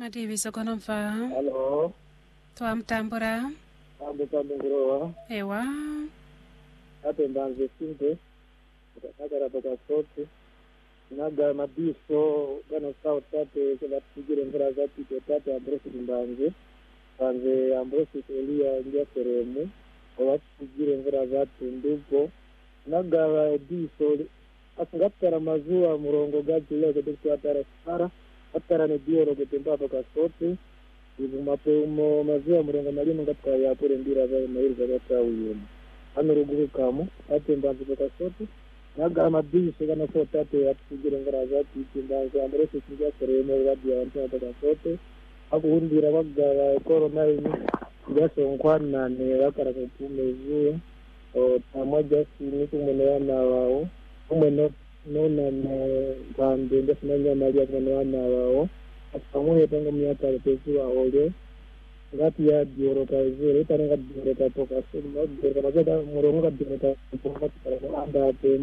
Mativi sokona mfa. Halo. Twamtambura. Kambe ngurowa. Ewa. Ate mbanze sinte. Akara baka sote. Naga mabiso gana sawa tate kwa tujire mvura zati kwa tate ambrosi mbanze. Banze ambrosi elia ndia seremu. Kwa tujire mvura zati ndupo. Naga biso asingatara mazua murongo gaji leo kwa atara sara. Atara ne dioro kutemba baka sote. Ibu mapeumo mazua murongo malimo katika ya pure mbira za mairi za kata uyumu. Ano ruguru kamu, ate mbanzi baka sote. Naga mabisi kana so tate ya tujire ngara za mbanzi ambrose sinja seremo wadi ya wantana baka sote. Aku hundira waga wa korona ini. Jaso nkwana ne wakara kutume zuo. Tamoja siniku mwenewana wao. Umwe nona na kande ndefu nanya maria mwenewana wao. Asamuhe tango miaka repesiwa ole. Ngati ya dioro ka zure ita nga dioro ka poka sima dioro ka mazeda murongo ka dioro ka poka anda